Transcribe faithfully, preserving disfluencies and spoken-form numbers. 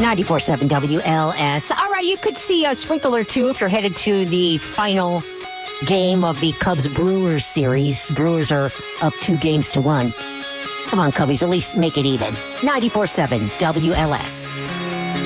ninety-four point seven W L S. All right, you could see a sprinkle or two if you're headed to the final game of the Cubs-Brewers series. Brewers are up two games to one. Come on, Cubbies, at least make it even. ninety-four point seven W L S.